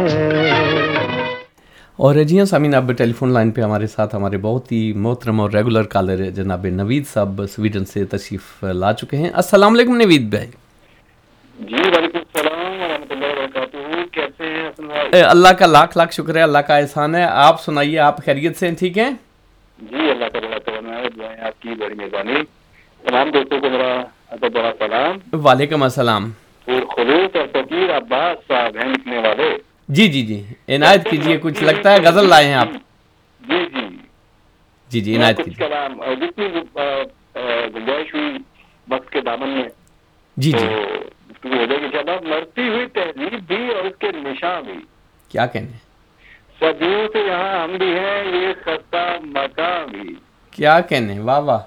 اور جی ہاں سامعین، اب ٹیلی فون لائن پہ ہمارے ساتھ ہمارے بہت ہی محترم اور ریگولر کالر جناب نوید صاحب سویڈن سے تشریف لا چکے ہیں۔ السلام علیکم نوید بھائی۔ جی وعلیکم السلام ورحمۃ اللہ وبرکاتہ، کیسے ہیں حسن بھائی؟ اللہ کا لاکھ لاکھ شکر ہے، اللہ کا احسان ہے۔ آپ سنائیے، آپ خیریت سے ہیں؟ ٹھیک ہیں جی، اللہ کا بڑا کرم ہے، دعائیں آپ کی بڑی مہربانی۔ تمام دوستوں کو میرا ادب بڑا سلام۔ وعلیکم السلام۔ اور خلوص اور فقیر عباس صاحب ہیں لکھنے والے۔ جی جی جی، عنایت کیجیے، کچھ لگتا ہے غزل لائے ہیں آپ۔ جی جی جی جی، عنایت کچھ کیجیے۔ کلام جتنی گنجائش ہوئی وقت کے دامن میں جی تو جی، گفتگو ہو جائے گی انشاءاللہ۔ مرتی ہوئی تہذیب بھی اور اس کے نشاں بھی، کیا کہنے، صدیوں سے یہاں ہم بھی ہیں، یہ خستہ مکان بھی۔ کیا کہنے، واہ واہ۔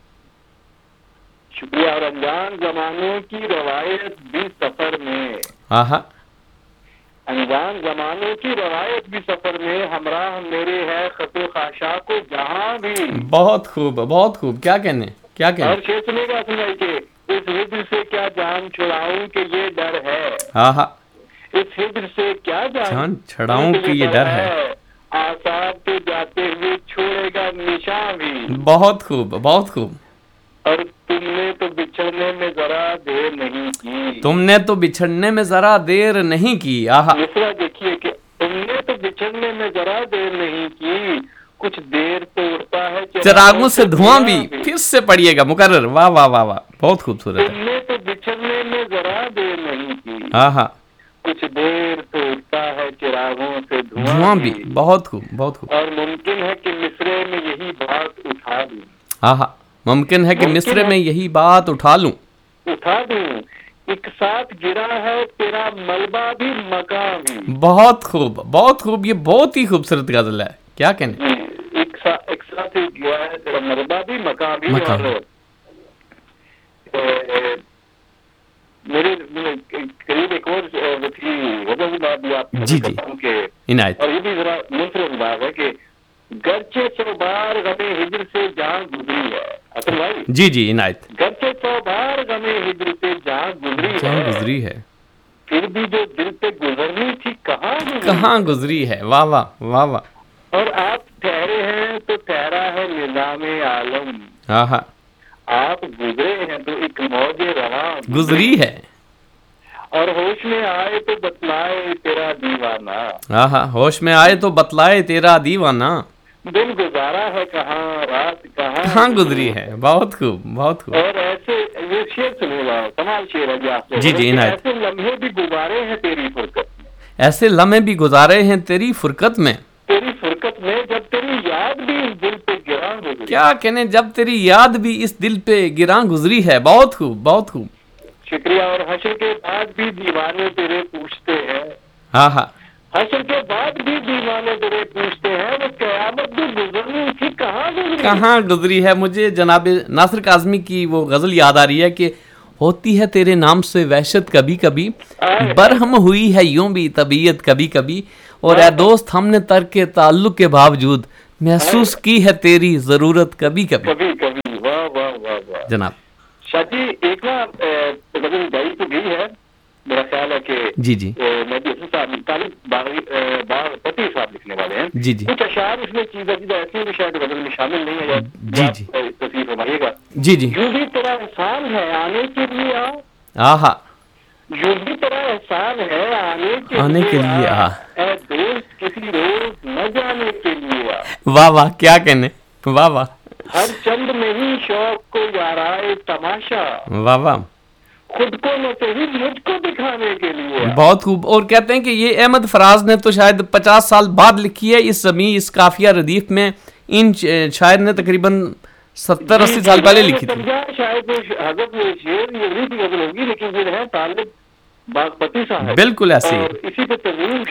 شکریہ۔ اور انجان زمانے کی روایت بھی سفر میں، ہاں ہاں، انجان زمانے کی روایت بھی سفر میں، ہمراہ میرے ہے خط و خاشاک کو جہاں بھی۔ بہت خوب بہت خوب، کیا کہنے کیا اور کہنے۔ شعر سنے گا سنائی کے، اس ہجر سے کیا جان چھڑاؤں کہ یہ ڈر ہے، ہاں ہاں، اس ہجر سے کیا جان چھڑاؤں کہ یہ ڈر ہے۔ آثار تو جاتے ہوئے چھوڑے گا نشاں بھی۔ بہت خوب بہت خوب۔ اور تم نے تو بچھڑنے میں ذرا دیر نہیں کی، تم نے تو بچھڑنے میں ذرا دیر نہیں کی، آہا۔ مصرع دیکھیے کہ تم نے تو بچھڑنے میں ذرا دیر نہیں کی، کچھ دیر تو اٹھتا ہے چراغوں سے دھواں بھی، پھر سے پڑھیے گا مقرر، واہ واہ واہ واہ، بہت خوبصورت تم ہے۔ نے تو بچھڑنے میں ذرا دیر نہیں کی، ہاں ہاں، کچھ دیر تو اٹھتا ہے چراغوں سے دھواں بھی، بہت خوب بہت خوب۔ اور ممکن ہے کہ مصرے میں یہی بات اٹھا دوں، ہاں ہاں، ممکن ہے کہ مصر میں یہی بات اٹھا لوں۔ ایک ساتھ گرا ہے تیرا ملبہ بھی مکان بھی۔ بہت خوب بہت خوب، یہ بہت ہی خوبصورت غزل ہے، کیا کہنے۔ ایک ساتھ گرا ہے تیرا ملبہ بھی مکان بھی۔ مکان، اور میرے قریب ایک اور تھی غزل بھی آپ جی جی، عنایت۔ اور یہ بھی ذرا منفرد انداز ہے کہ گرچہ 100 بار غمِ ہجر سے جان گزری ہے، حسن بھائی جی جی، عنایت۔ گرچہ 100 بار غمِ ہجر سے جان جان گزری ہے، پھر بھی جو دل پہ گزرنی تھی کہاں گزری ہے، واہ واہ واہ واہ۔ اور آپ ٹھہرے ہیں تو ٹھہرا ہے نظام عالم، ہاں ہاں، آپ گزرے ہیں تو ایک موج رواں گزری ہے۔ اور ہوش میں آئے تو بتلائے تیرا دیوانہ، ہاں ہاں، ہوش میں آئے تو بتلائے تیرا دیوانہ، دن گزارا ہے کہاں رات کہاں گزری ہے، بہت خوب بہت خوب۔ اور ایسے یہ شعر سنو گا، کمال شعر ہے جی آپ سے۔ جی جی، عنایت۔ ایسے لمحے بھی گزارے ہیں تیری فرقت میں، ایسے لمحے بھی گزارے ہیں تیری فرقت میں، جب تیری یاد بھی اس دل پہ گراں گزری۔ کیا کہنے، جب تیری یاد بھی اس دل پہ گراں گزری ہے، بہت خوب بہت خوب۔ شکریہ۔ اور حشر کے بعد بھی دیوانے تیرے پوچھتے ہیں، ہاں ہاں، حشر کے بعد بھی دیوانے تیرے پوچھتے ہیں، وہ قیامت بھی گزرنی تھی کہاں گزری ہے۔ مجھے جناب ناصر کاظمی کی وہ غزل یاد آ رہی ہے کہ ہوتی ہے تیرے نام سے وحشت کبھی کبھی، برہم ہوئی ہے یوں بھی طبیعت کبھی کبھی، اور اے دوست ہم نے ترک تعلق کے باوجود محسوس کی ہے تیری ضرورت کبھی کبھی۔ واہ واہ واہ واہ جناب شاہ جی، ایک نا غزل گائی تو گئی ہے، میرا خیال ہے کہ جی جی میں بھی حسن صاحب طالب باغ فتح صاحب لکھنے والے ہیں، جی جی کچھ اشعار اس میں چیز ایسی ہیں جو شاید غزل میں شامل نہیں ہے، جی جی تصویر فرمائیے گا۔ جی جی، یوں بھی تیرا احسان ہے آنے کے لیے آ، آہا، یوں بھی تیرا احسان ہے آنے کے لیے آ، اے دوست کسی روز نہ جانے کے لیے آ، واہ واہ، کیا کہنے، واہ واہ، ہر چند نہیں شوق کو یارائے تماشا، واہ واہ، خود کو نہ صحیح مجھ کو دکھانے کے لیے۔ بہت خوب۔ اور کہتے ہیں کہ یہ احمد فراز نے تو شاید 50 سال بعد لکھی ہے، اس قافیہ ردیف میں ان شاعر نے تقریباً 70-80 سال پہلے لکھی تھی۔ شاید حضرت یہ شعر یہ بھی غزل ہوگی، لیکن پھر ہے طالب باغپتی صاحب، بالکل ایسے ہی، اور اسی پہ تزمین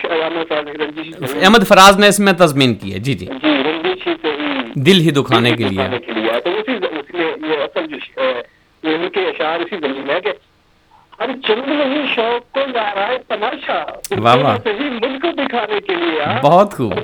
احمد فراز نے اس میں تضمین کی ہے۔ جی جی، رنجشی سے ہی دل ہی دکھانے کے لیے، تو اسی یہ اصل جو ان کے اشعار اسی زمین ہے کہ ہر چند نہیں شوق کو یارائے تماشا، واہ واہ، صحیح مجھ کو دکھانے کے لیے۔ بہت خوب۔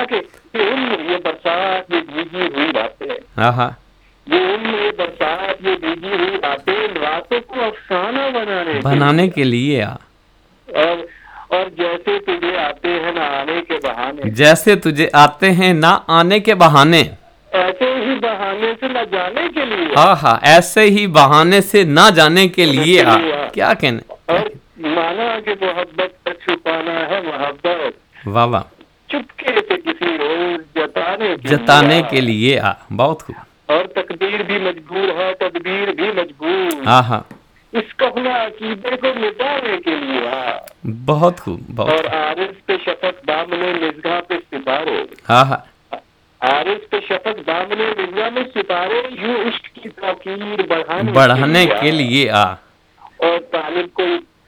یہ برسات یہ بھیگی ہوئی راتیں، ہاں ہاں، یہ برسات یہ بھیگی ہوئی راتیں، راتوں کو افسانہ بنانے کے لیے اور جیسے تجھے آتے ہیں نہ آنے کے بہانے، جیسے تجھے آتے ہیں نہ آنے کے بہانے، ایسے ہی بہانے سے نہ جانے کے لیے، ہاں ہاں ایسے ہی بہانے سے نہ جانے کے لیے آ. کیا کہنے، اور مانا کہ محبت کا چھپانا ہے محبت، واہ واہ، چپکے سے کسی روز جتانے کے لیے آ. بہت خوب، اور تقدیر بھی مجبور ہے، تدبیر بھی مجبور، ہاں ہاں اس کفنا عقیدے کو مٹانے کے لیے بہت خوب، بہت اور خوب، عارض پہ شفق دامنے مزگاں پہ ستارے، ہاں ہاں عارض پہ شفق دامنے مزگاں میں ستارے، یوں عشق کی تاثیر بڑھانے کے لیے آ. اور طالب کو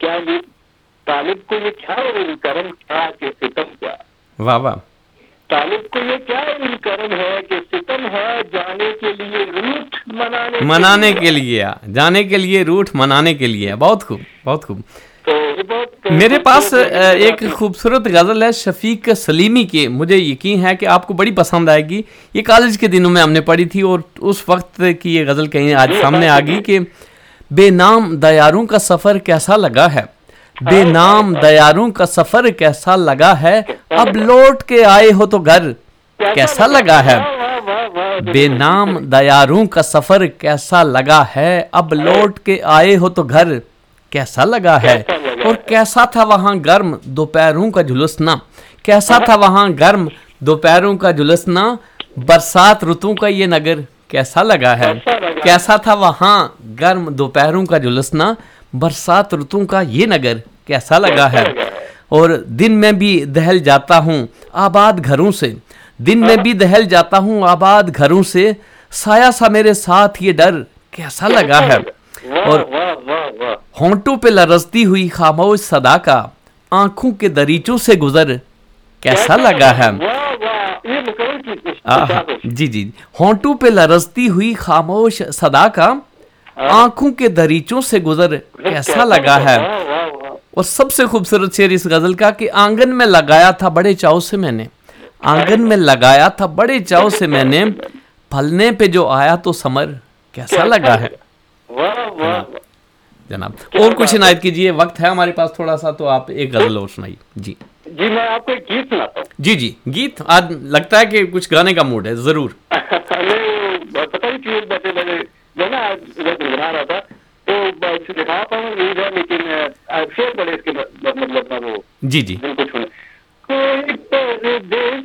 یہ کیا علم کرم کیا کہ ستم کیا، واہ واہ، طالب کو یہ کیا علم کرم ہے کہ ستم ہے، جانے کے لیے روٹ منانے کے لیے آ. جانے کے لیے روٹ منانے کے لیے. بہت خوب، بہت خوب. تو یہ بہت میرے پاس ایک خوبصورت غزل ہے شفیق سلیمی کی، مجھے یقین ہے کہ آپ کو بڑی پسند آئے گی. یہ کالج کے دنوں میں ہم نے پڑھی تھی اور اس وقت کی یہ غزل کہیں آج سامنے آ گئی کہ بے نام دیاروں کا سفر کیسا لگا ہے، بے نام دیاروں کا سفر کیسا لگا ہے، اب لوٹ کے آئے ہو تو گھر کیسا لگا ہے. بے نام دیاروں کا سفر کیسا لگا ہے، اب لوٹ کے آئے ہو تو گھر کیسا لگا ہے. اور کیسا تھا وہاں گرم دوپہروں کا جھلسنا، کیسا تھا وہاں گرم دوپہروں کا جھلسنا، برسات رتوں کا یہ نگر کیسا لگا ہے. کیسا تھا وہاں گرم دوپہروں کا جھلسنا، برسات رتوں کا یہ نگر کیسا لگا ہے. اور دن میں بھی دہل جاتا ہوں آباد گھروں سے، دن میں بھی دہل جاتا ہوں آباد گھروں سے، سایہ سا میرے ساتھ یہ ڈر کیسا لگا ہے. اور ہونٹوں پہ لرزتی ہوئی خاموش صدا کا، آنکھوں کے دریچوں سے گزر کیسا لگا ہے. جی جی، ہونٹوں پہ لرزتی ہوئی خاموش صدا کا، آنکھوں کے دریچوں سے گزر کیسا لگا ہے. اور سب سے خوبصورت شعر اس غزل کا کہ آنگن میں لگایا تھا بڑے چاؤ سے میں نے، آنگن میں لگایا تھا بڑے چاؤ سے میں نے، پھلنے پہ جو آیا تو ثمر کیسا لگا ہے. جناب اور کچھ عنایت کیجیے، وقت ہے ہمارے پاس تھوڑا سا، تو آپ ایک غزل اور سنائیے. جی جی میں آپ کو ایک گیت سناتا ہوں. جی جی، گیت آج لگتا ہے کہ کچھ گانے کا موڈ ہے. ضرور. پتہ نہیں کیوں بچے لگے جو نا گنگنا رہا تھا تو دکھاتا ہوں عید ہے، لیکن شیر بڑے اس کے مطلب وہ جی جی، بالکل سنے. کوئی پردے